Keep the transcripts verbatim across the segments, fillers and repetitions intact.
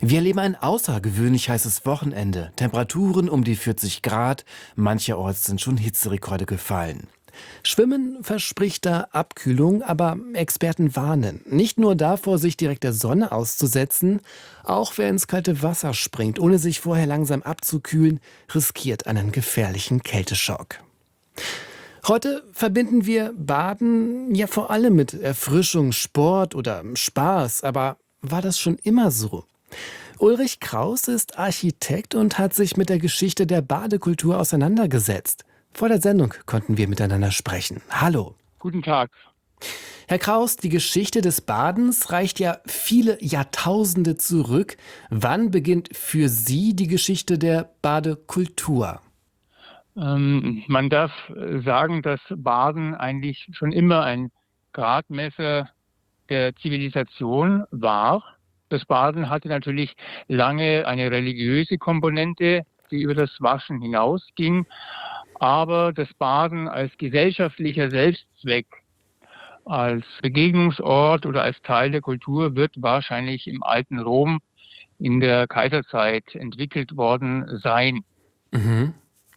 Wir erleben ein außergewöhnlich heißes Wochenende. Temperaturen um die vierzig Grad, mancherorts sind schon Hitzerekorde gefallen. Schwimmen verspricht da Abkühlung, aber Experten warnen. Nicht nur davor, sich direkt der Sonne auszusetzen, auch wer ins kalte Wasser springt, ohne sich vorher langsam abzukühlen, riskiert einen gefährlichen Kälteschock. Heute verbinden wir Baden ja vor allem mit Erfrischung, Sport oder Spaß. Aber war das schon immer so? Ulrich Kraus ist Architekt und hat sich mit der Geschichte der Badekultur auseinandergesetzt. Vor der Sendung konnten wir miteinander sprechen. Hallo. Guten Tag. Herr Kraus, die Geschichte des Badens reicht ja viele Jahrtausende zurück. Wann beginnt für Sie die Geschichte der Badekultur? Ähm, man darf äh, sagen, dass Baden eigentlich schon immer ein Gradmesser der Zivilisation war. Das Baden hatte natürlich lange eine religiöse Komponente, die über das Waschen hinausging. Aber das Baden als gesellschaftlicher Selbstzweck, als Begegnungsort oder als Teil der Kultur wird wahrscheinlich im alten Rom in der Kaiserzeit entwickelt worden sein. Mhm.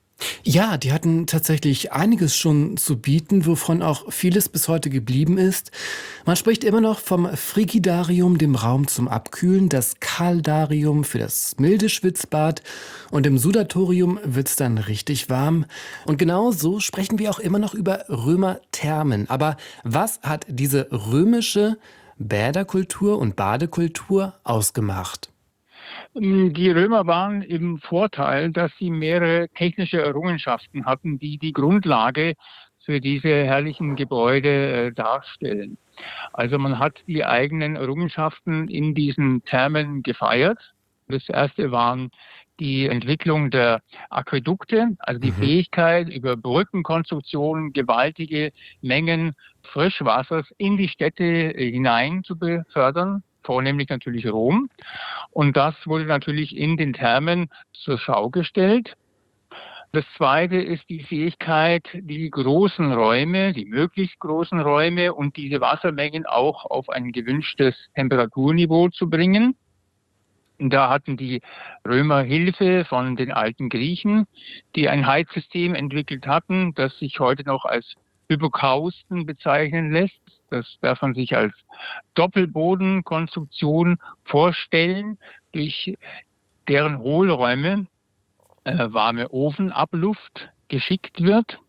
Ja, die hatten tatsächlich einiges schon zu bieten, wovon auch vieles bis heute geblieben ist. Man spricht immer noch vom Frigidarium, dem Raum zum Abkühlen, das Caldarium für das milde Schwitzbad und im Sudatorium wird's dann richtig warm. Und genau so sprechen wir auch immer noch über Römerthermen. Aber was hat diese römische Bäderkultur und Badekultur ausgemacht? Die Römer waren im Vorteil, dass sie mehrere technische Errungenschaften hatten, die die Grundlage für diese herrlichen Gebäude äh, darstellen. Also man hat die eigenen Errungenschaften in diesen Thermen gefeiert. Das erste waren die Entwicklung der Aquädukte, also die Mhm. Fähigkeit, über Brückenkonstruktionen gewaltige Mengen Frischwassers in die Städte äh, hinein zu befördern, vornehmlich natürlich Rom. Und das wurde natürlich in den Thermen zur Schau gestellt. Das Zweite ist die Fähigkeit, die großen Räume, die möglichst großen Räume und diese Wassermengen auch auf ein gewünschtes Temperaturniveau zu bringen. Da hatten die Römer Hilfe von den alten Griechen, die ein Heizsystem entwickelt hatten, das sich heute noch als Hypokausten bezeichnen lässt. Das darf man sich als Doppelbodenkonstruktion vorstellen, durch deren Hohlräume äh, warme Ofenabluft geschickt wird.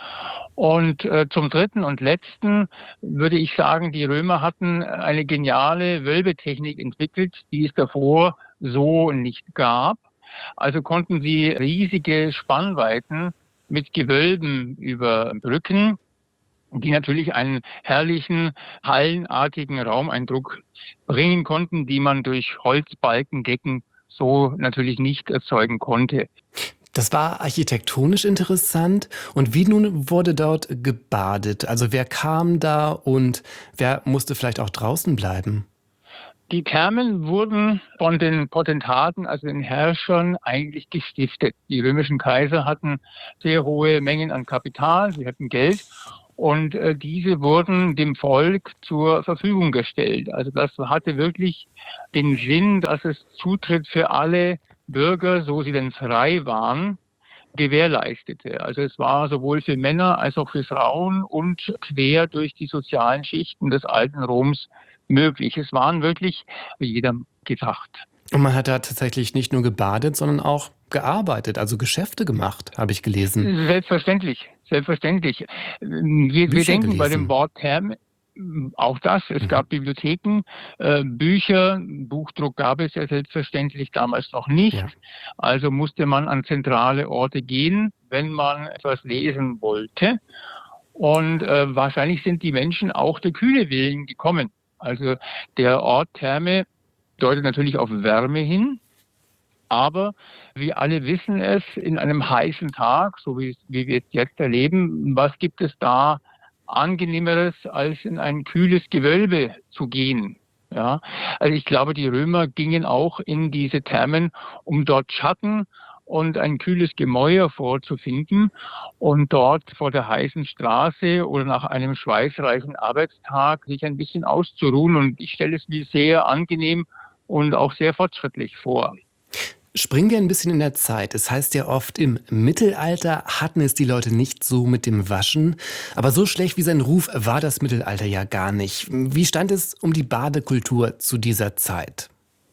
Und äh, zum Dritten und Letzten würde ich sagen, die Römer hatten eine geniale Wölbetechnik entwickelt, die es davor so nicht gab. Also konnten sie riesige Spannweiten mit Gewölben überbrücken, die natürlich einen herrlichen, hallenartigen Raumeindruck bringen konnten, die man durch Holzbalkendecken so natürlich nicht erzeugen konnte. Das war architektonisch interessant. Und wie nun wurde dort gebadet? Also wer kam da und wer musste vielleicht auch draußen bleiben? Die Thermen wurden von den Potentaten, also den Herrschern, eigentlich gestiftet. Die römischen Kaiser hatten sehr hohe Mengen an Kapital, sie hatten Geld und äh, diese wurden dem Volk zur Verfügung gestellt. Also das hatte wirklich den Sinn, dass es Zutritt für alle Bürger, so sie denn frei waren, gewährleistete. Also es war sowohl für Männer als auch für Frauen und quer durch die sozialen Schichten des alten Roms möglich. Es waren wirklich für jedem gedacht. Und man hat da tatsächlich nicht nur gebadet, sondern auch gearbeitet, also Geschäfte gemacht, habe ich gelesen. Selbstverständlich, selbstverständlich. Wir, wir Bücher denken bei dem gelesen. Wort Therme auch das. Es Mhm. gab Bibliotheken, äh, Bücher, Buchdruck gab es ja selbstverständlich damals noch nicht. Ja. Also musste man an zentrale Orte gehen, wenn man etwas lesen wollte. Und äh, wahrscheinlich sind die Menschen auch der Kühle willen gekommen. Also der Ort Therme deutet natürlich auf Wärme hin. Aber wir alle wissen es, in einem heißen Tag, so wie, wie wir es jetzt erleben, was gibt es da angenehmeres, als in ein kühles Gewölbe zu gehen? Ja, also ich glaube, die Römer gingen auch in diese Thermen, um dort Schatten und ein kühles Gemäuer vorzufinden und dort vor der heißen Straße oder nach einem schweißreichen Arbeitstag sich ein bisschen auszuruhen. Und ich stelle es mir sehr angenehm und auch sehr fortschrittlich vor. Springen wir ein bisschen in der Zeit. Es heißt ja oft, im Mittelalter hatten es die Leute nicht so mit dem Waschen. Aber so schlecht wie sein Ruf war das Mittelalter ja gar nicht. Wie stand es um die Badekultur zu dieser Zeit?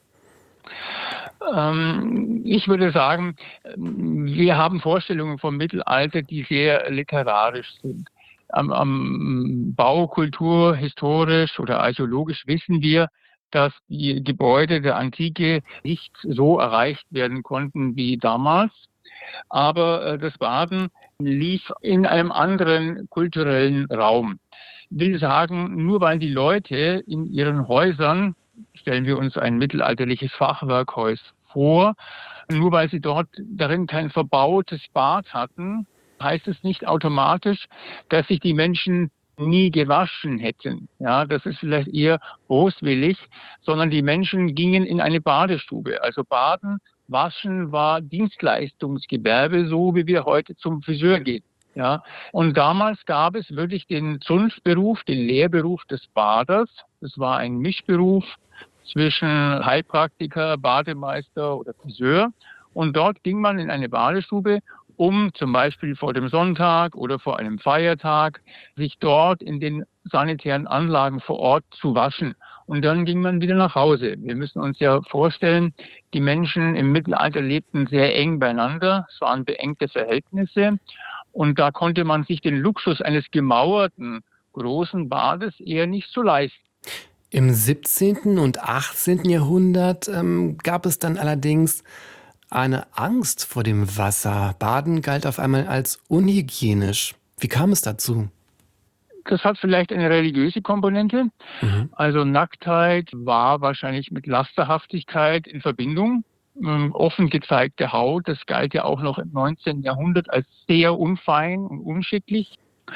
Ähm, ich würde sagen, wir haben Vorstellungen vom Mittelalter, die sehr literarisch sind. Am, am Baukultur, historisch oder archäologisch wissen wir, dass die Gebäude der Antike nicht so erreicht werden konnten wie damals. Aber äh, das Baden lief in einem anderen kulturellen Raum. Ich will sagen, nur weil die Leute in ihren Häusern, stellen wir uns ein mittelalterliches Fachwerkhaus vor, nur weil sie dort darin kein verbautes Bad hatten, heißt es nicht automatisch, dass sich die Menschen nie gewaschen hätten. Ja, das ist vielleicht eher boswillig, sondern die Menschen gingen in eine Badestube. Also Baden, Waschen war Dienstleistungsgewerbe, so wie wir heute zum Friseur gehen. Ja, und damals gab es wirklich den Zunftberuf, den Lehrberuf des Baders. Das war ein Mischberuf zwischen Heilpraktiker, Bademeister oder Friseur. Und dort ging man in eine Badestube, um zum Beispiel vor dem Sonntag oder vor einem Feiertag sich dort in den sanitären Anlagen vor Ort zu waschen. Und dann ging man wieder nach Hause. Wir müssen uns ja vorstellen, die Menschen im Mittelalter lebten sehr eng beieinander. Es waren beengte Verhältnisse. Und da konnte man sich den Luxus eines gemauerten großen Bades eher nicht so leisten. Im siebzehnten und achtzehnten Jahrhundert ähm, gab es dann allerdings eine Angst vor dem Wasser. Baden galt auf einmal als unhygienisch. Wie kam es dazu? Das hat vielleicht eine religiöse Komponente. Mhm. Also Nacktheit war wahrscheinlich mit Lasterhaftigkeit in Verbindung. Ähm, offen gezeigte Haut, das galt ja auch noch im neunzehnten Jahrhundert als sehr unfein und unschicklich.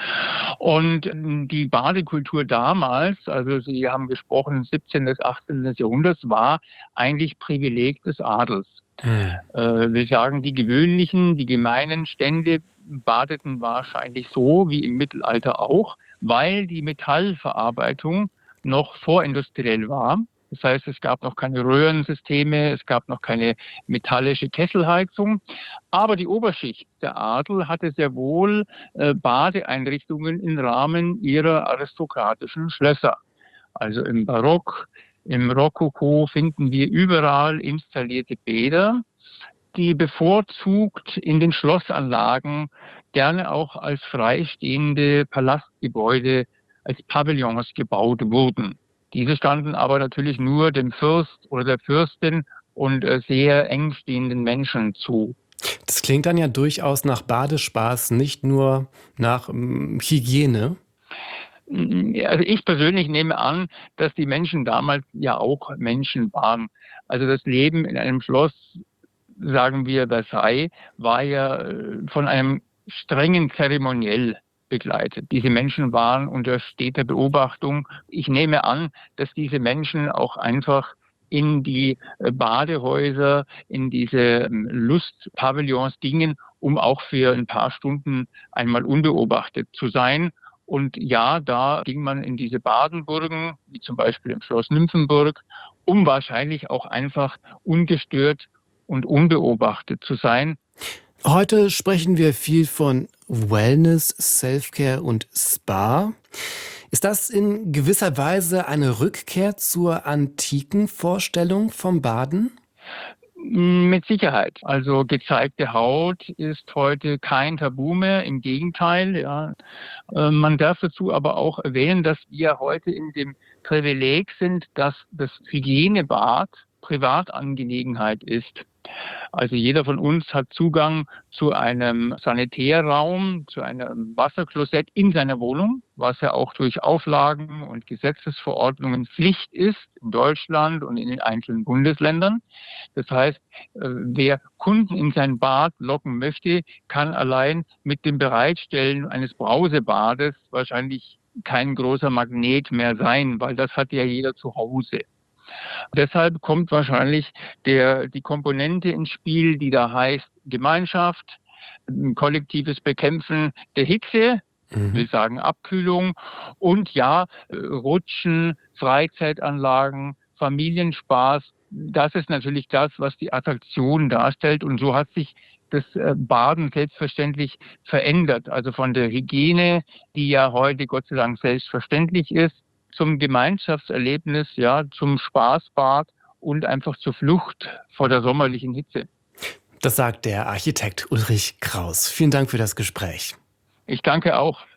Und ähm, die Badekultur damals, also Sie haben gesprochen, siebzehnten bis achtzehnten Jahrhunderts, war eigentlich Privileg des Adels. Hm. Äh, wir sagen, die gewöhnlichen, die gemeinen Stände badeten wahrscheinlich so wie im Mittelalter auch, weil die Metallverarbeitung noch vorindustriell war. Das heißt, es gab noch keine Röhrensysteme, es gab noch keine metallische Kesselheizung. Aber die Oberschicht, der Adel, hatte sehr wohl äh, Badeeinrichtungen im Rahmen ihrer aristokratischen Schlösser. Also im Barock, im Rokoko finden wir überall installierte Bäder, die bevorzugt in den Schlossanlagen gerne auch als freistehende Palastgebäude, als Pavillons gebaut wurden. Diese standen aber natürlich nur dem Fürst oder der Fürstin und äh, sehr eng stehenden Menschen zu. Das klingt dann ja durchaus nach Badespaß, nicht nur nach ähm, Hygiene. Also ich persönlich nehme an, dass die Menschen damals ja auch Menschen waren. Also das Leben in einem Schloss, sagen wir Versailles, war ja äh, von einem strengen Zeremoniell begleitet. Diese Menschen waren unter steter Beobachtung. Ich nehme an, dass diese Menschen auch einfach in die äh, Badehäuser, in diese ähm, Lustpavillons gingen, um auch für ein paar Stunden einmal unbeobachtet zu sein. Und ja, da ging man in diese Badenburgen, wie zum Beispiel im Schloss Nymphenburg, um wahrscheinlich auch einfach ungestört und unbeobachtet zu sein. Heute sprechen wir viel von Wellness, Selfcare und Spa. Ist das in gewisser Weise eine Rückkehr zur antiken Vorstellung vom Baden? Mit Sicherheit. Also gezeigte Haut ist heute kein Tabu mehr, im Gegenteil. Ja. Äh, Man darf dazu aber auch erwähnen, dass wir heute in dem Privileg sind, dass das Hygienebad Privatangelegenheit ist. Also jeder von uns hat Zugang zu einem Sanitärraum, zu einem Wasserklosett in seiner Wohnung, was ja auch durch Auflagen und Gesetzesverordnungen Pflicht ist in Deutschland und in den einzelnen Bundesländern. Das heißt, äh, wer Kunden in sein Bad locken möchte, kann allein mit dem Bereitstellen eines Brausebades wahrscheinlich kein großer Magnet mehr sein, weil das hat ja jeder zu Hause. Deshalb kommt wahrscheinlich der, die Komponente ins Spiel, die da heißt Gemeinschaft, ein kollektives Bekämpfen der Hitze, Mhm. will sagen Abkühlung und ja, äh, Rutschen, Freizeitanlagen, Familienspaß, das ist natürlich das, was die Attraktion darstellt. Und so hat sich das Baden selbstverständlich verändert. Also von der Hygiene, die ja heute Gott sei Dank selbstverständlich ist, zum Gemeinschaftserlebnis, ja, zum Spaßbad und einfach zur Flucht vor der sommerlichen Hitze. Das sagt der Architekt Ulrich Kraus. Vielen Dank für das Gespräch. Ich danke auch.